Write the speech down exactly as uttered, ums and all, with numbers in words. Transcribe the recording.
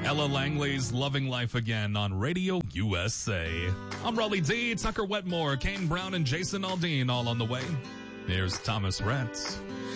Ella Langley's Loving Life Again on Radio U S A. I'm Raleigh D, Tucker Wetmore, Kane Brown, and Jason Aldean all on the way. Here's Thomas Rhett.